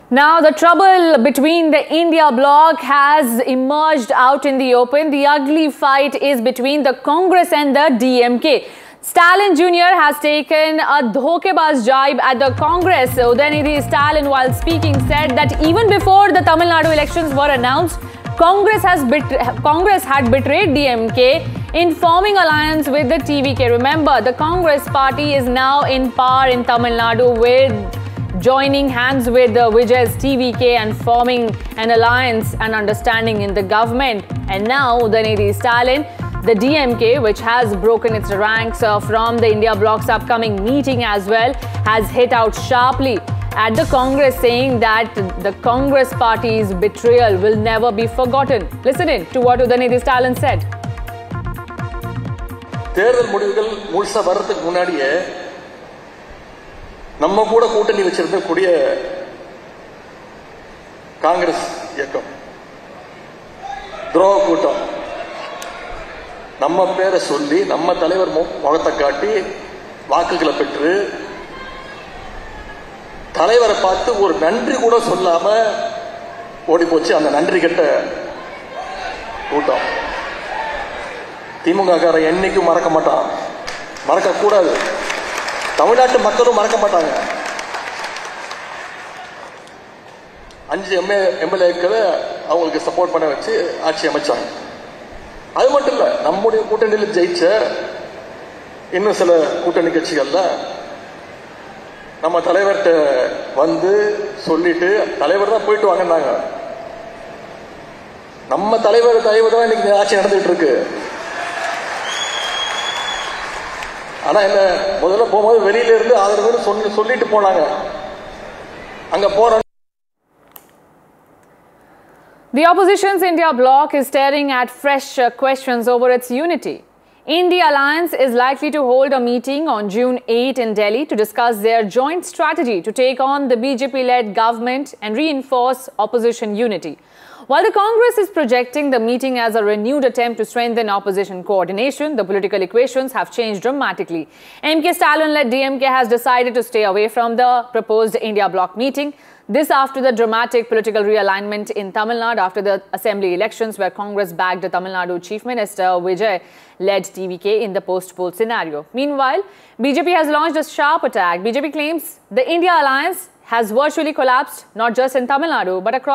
Now, the trouble between the India bloc has emerged out in the open. The ugly fight is between the Congress and the DMK. Stalin Jr. has taken a dhokebaz jibe at the Congress. Udayanidhi Stalin, while speaking, said that even before the Tamil Nadu elections were announced, Congress had betrayed DMK in forming alliance with the TVK. Remember, the Congress party is now in power in Tamil Nadu with joining hands with Vijay's TVK and forming an alliance and understanding in the government. And now Udayanidhi Stalin, the DMK, which has broken its ranks from the India bloc's upcoming meeting as well, has hit out sharply at the Congress, saying that the Congress party's betrayal will never be forgotten. Listen in to what Udayanidhi Stalin said. தேர்தல் முடிவுகள் முழுசா வரதுக்கு முன்னாடியே நம்ம கூட கூட்டணி வச்சிருக்கக்கூடிய காங்கிரஸ் இயக்கம் துரோக கூட்டம் நம்ம பேரை சொல்லி நம்ம தலைவர் முகத்தை காட்டி வாக்குகளை பெற்று தலைவரை பார்த்து ஒரு நன்றி கூட சொல்லாம ஓடி போச்சு அந்த நன்றி கெட்ட கூட்டம். திமுக காரன் என்னைக்கும் மறக்க மாட்டான், மறக்க கூடாது. தமிழ்நாட்டு மக்களும் மறக்க மாட்டாங்க. 5 எம்எல்ஏக்களை அவங்களுக்கு சப்போர்ட் பண்ண வச்சு ஆட்சி அமைச்சாங்க. அது மட்டும் இல்ல, நம்முடைய கூட்டணியில் ஜெயிச்ச இன்னும் சில கூட்டணி கட்சிகள்ல நம்ம தலைவர்கிட்ட வந்து சொல்லிட்டு தலைவர் தான் போயிட்டு வாங்கினாங்க. நம்ம தலைவர் தான் இன்னைக்கு ஆட்சி நடந்துட்டு இருக்கு. ஆனா என்ன, முதல்ல போகும்போது வெளியில இருந்து ஆதரவு சொல்லிட்டு போனாங்க. அங்க போற The opposition's India bloc is staring at fresh questions over its unity. India Alliance is likely to hold a meeting on June 8 in Delhi to discuss their joint strategy to take on the BJP-led government and reinforce opposition unity. While the Congress is projecting the meeting as a renewed attempt to strengthen opposition coordination, the political equations have changed dramatically. MK Stalin-led DMK has decided to stay away from the proposed India bloc meeting. This after the dramatic political realignment in Tamil Nadu after the assembly elections, where Congress backed the Tamil Nadu Chief Minister Vijay-led TVK in the post-poll scenario. Meanwhile, BJP has launched a sharp attack. BJP claims the India alliance has virtually collapsed, not just in Tamil Nadu, but across